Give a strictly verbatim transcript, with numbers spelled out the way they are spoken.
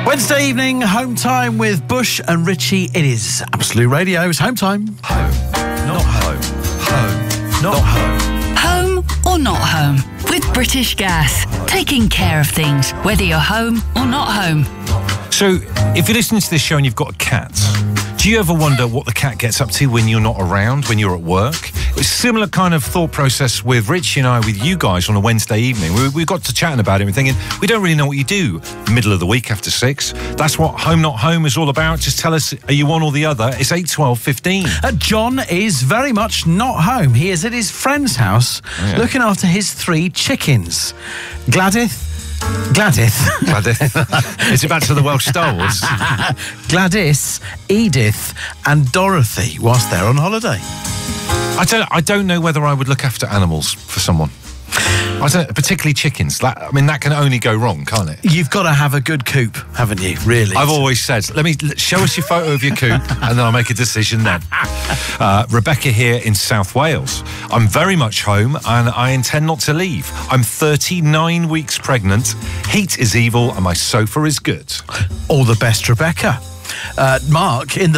Wednesday evening, home time with Bush and Richie. It is Absolute Radio. It's home time. Home, not home. Home, not home. Home or not home? With British Gas. Taking care of things, whether you're home or not home. So, if you're listening to this show and you've got a cat, do you ever wonder what the cat gets up to when you're not around, when you're at work? It's a similar kind of thought process with Richie and I, with you guys on a Wednesday evening. We, we got to chatting about it and thinking, we don't really know what you do middle of the week after six. That's what Home Not Home is all about. Just tell us, are you one or the other? It's eight, twelve, fifteen. Uh, John is very much not home. He is at his friend's house Oh, yeah. looking after his three chickens. Gladys, Gladys, Gladys. Is it back to the Welsh Star Wars? Gladys, Edith and Dorothy whilst they're on holiday. I don't, I don't know whether I would look after animals for someone. I don't, particularly chickens. That, I mean, that can only go wrong, can't it? You've got to have a good coop, haven't you, really? I've always said, let me show us your photo of your coop and then I'll make a decision then. Uh, Rebecca here in South Wales. I'm very much home and I intend not to leave. I'm thirty-nine weeks pregnant. Heat is evil and my sofa is good. All the best, Rebecca. Uh, Mark, in the